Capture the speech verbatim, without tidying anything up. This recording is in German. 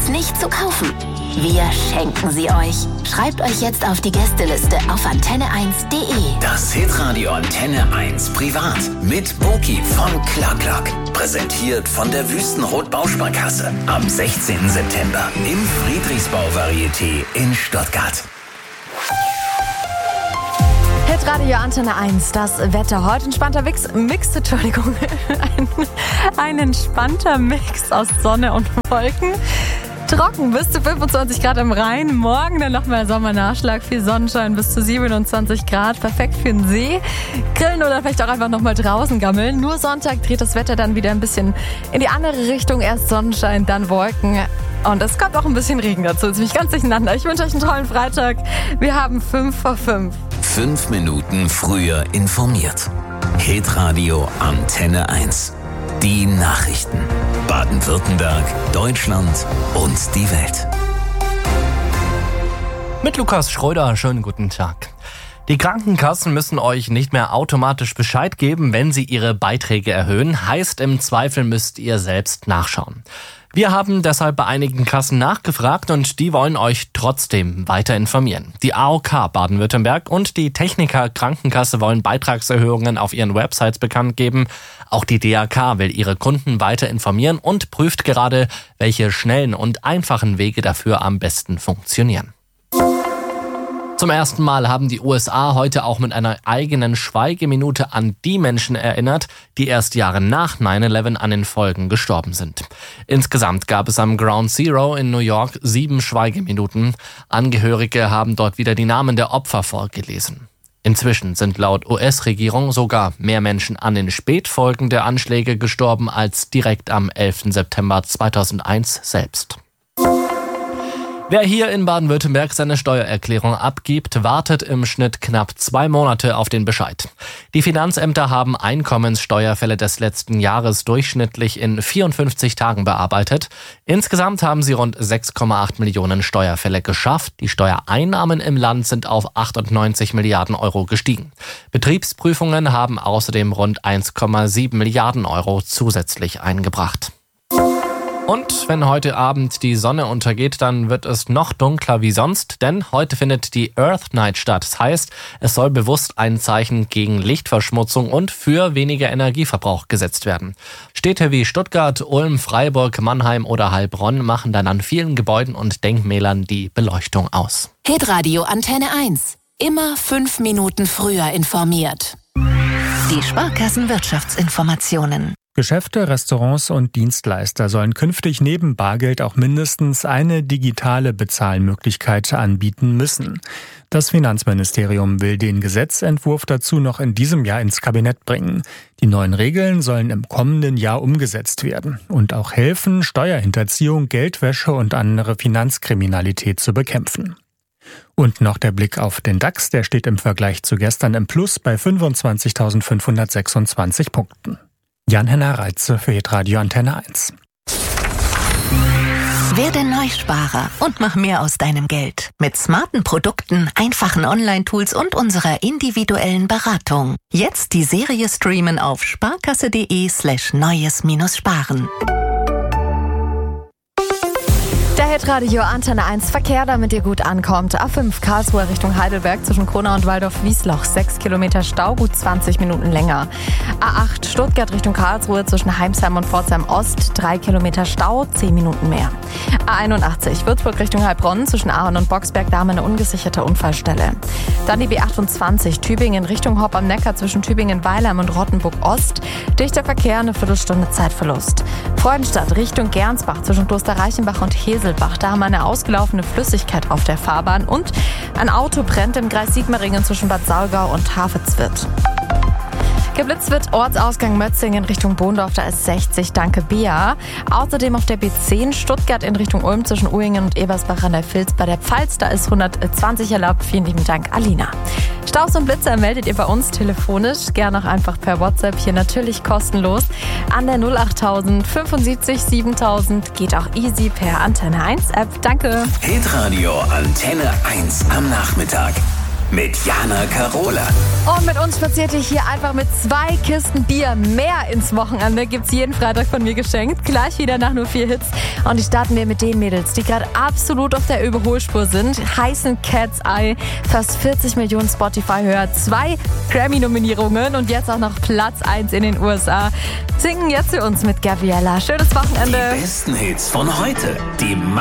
eins nicht zu kaufen? Wir schenken sie euch. Schreibt euch jetzt auf die Gästeliste auf antenne eins punkt de. Das Hitradio Antenne eins Privat mit Boki von Clark. Präsentiert von der Wüstenrot Bausparkasse. Am sechzehnten September im Friedrichsbau-Varieté in Stuttgart. Hitradio Antenne eins, das Wetter. Heute entspannter Mix, Mix Entschuldigung, ein, ein entspannter Mix aus Sonne und Wolken. Trocken bis zu fünfundzwanzig Grad am Rhein. Morgen dann nochmal Sommernachschlag, viel Sonnenschein bis zu siebenundzwanzig Grad. Perfekt für den See. Grillen oder vielleicht auch einfach nochmal draußen gammeln. Nur Sonntag dreht das Wetter dann wieder ein bisschen in die andere Richtung. Erst Sonnenschein, dann Wolken. Und es kommt auch ein bisschen Regen dazu. Jetzt bin ich ganz durcheinander. Ich wünsche euch einen tollen Freitag. Wir haben fünf vor fünf. Fünf Minuten früher informiert. Hitradio Antenne eins. Die Nachrichten. Baden-Württemberg, Deutschland und die Welt. Mit Lukas Schröder, schönen guten Tag. Die Krankenkassen müssen euch nicht mehr automatisch Bescheid geben, wenn sie ihre Beiträge erhöhen. Heißt, im Zweifel müsst ihr selbst nachschauen. Wir haben deshalb bei einigen Kassen nachgefragt und die wollen euch trotzdem weiter informieren. Die A O K Baden-Württemberg und die Techniker Krankenkasse wollen Beitragserhöhungen auf ihren Websites bekannt geben. Auch die D A K will ihre Kunden weiter informieren und prüft gerade, welche schnellen und einfachen Wege dafür am besten funktionieren. Zum ersten Mal haben die U S A heute auch mit einer eigenen Schweigeminute an die Menschen erinnert, die erst Jahre nach neun elf an den Folgen gestorben sind. Insgesamt gab es am Ground Zero in New York sieben Schweigeminuten. Angehörige haben dort wieder die Namen der Opfer vorgelesen. Inzwischen sind laut U S-Regierung sogar mehr Menschen an den Spätfolgen der Anschläge gestorben als direkt am elften September zweitausendeins selbst. Wer hier in Baden-Württemberg seine Steuererklärung abgibt, wartet im Schnitt knapp zwei Monate auf den Bescheid. Die Finanzämter haben Einkommenssteuerfälle des letzten Jahres durchschnittlich in vierundfünfzig Tagen bearbeitet. Insgesamt haben sie rund sechs Komma acht Millionen Steuerfälle geschafft. Die Steuereinnahmen im Land sind auf achtundneunzig Milliarden Euro gestiegen. Betriebsprüfungen haben außerdem rund eins Komma sieben Milliarden Euro zusätzlich eingebracht. Und wenn heute Abend die Sonne untergeht, dann wird es noch dunkler wie sonst, denn heute findet die Earth Night statt. Das heißt, es soll bewusst ein Zeichen gegen Lichtverschmutzung und für weniger Energieverbrauch gesetzt werden. Städte wie Stuttgart, Ulm, Freiburg, Mannheim oder Heilbronn machen dann an vielen Gebäuden und Denkmälern die Beleuchtung aus. Hitradio Antenne eins. Immer fünf Minuten früher informiert. Die Sparkassen-Wirtschaftsinformationen. Geschäfte, Restaurants und Dienstleister sollen künftig neben Bargeld auch mindestens eine digitale Bezahlmöglichkeit anbieten müssen. Das Finanzministerium will den Gesetzentwurf dazu noch in diesem Jahr ins Kabinett bringen. Die neuen Regeln sollen im kommenden Jahr umgesetzt werden und auch helfen, Steuerhinterziehung, Geldwäsche und andere Finanzkriminalität zu bekämpfen. Und noch der Blick auf den DAX, der steht im Vergleich zu gestern im Plus bei fünfundzwanzigtausendfünfhundertsechsundzwanzig Punkten. Jan-Henner Reitze für Hitradio Antenne eins. Werde Neusparer und mach mehr aus deinem Geld. Mit smarten Produkten, einfachen Online-Tools und unserer individuellen Beratung. Jetzt die Serie streamen auf sparkasse.de slash neues-sparen. Der Hitradio Antenne eins Verkehr, damit ihr gut ankommt. A fünf Karlsruhe Richtung Heidelberg zwischen Kronau und Waldorf-Wiesloch. sechs Kilometer Stau, gut zwanzig Minuten länger. A acht Stuttgart Richtung Karlsruhe zwischen Heimsheim und Pforzheim Ost. drei Kilometer Stau, zehn Minuten mehr. A einundachtzig Würzburg Richtung Heilbronn zwischen Aachen und Boxberg. Da haben wir eine ungesicherte Unfallstelle. Dann die B achtundzwanzig Tübingen Richtung Hopp am Neckar zwischen Tübingen, Weilheim und Rottenburg Ost. Dichter Verkehr, eine Viertelstunde Zeitverlust. Freudenstadt Richtung Gernsbach zwischen Kloster Reichenbach und Hesel. Da haben wir eine ausgelaufene Flüssigkeit auf der Fahrbahn und ein Auto brennt im Kreis Sigmaringen zwischen Bad Saulgau und Hafetzwirth. Geblitzt wird Ortsausgang Mötzingen Richtung Bohndorf, da ist sechzig, danke Bea. Außerdem auf der B zehn Stuttgart in Richtung Ulm zwischen Uhingen und Ebersbach an der Vils bei der Pfalz, da ist hundertzwanzig erlaubt. Vielen lieben Dank, Alina. Staus und Blitzer meldet ihr bei uns telefonisch, gerne auch einfach per WhatsApp, hier natürlich kostenlos. An der null achttausend fünfundsiebzig siebentausend geht auch easy per Antenne eins App. Danke. Hitradio Antenne eins am Nachmittag. mit Jana Carola. Und mit uns spaziert ihr hier einfach mit zwei Kisten Bier mehr ins Wochenende. Gibt's jeden Freitag von mir geschenkt. Gleich wieder nach nur vier Hits. Und die starten wir mit den Mädels, die gerade absolut auf der Überholspur sind. Heißen Cat's Eye. Fast vierzig Millionen Spotify-Hörer. Zwei Grammy-Nominierungen und jetzt auch noch Platz eins in den U S A. Singen jetzt für uns mit Gabriella. Schönes Wochenende. Die besten Hits von heute. Die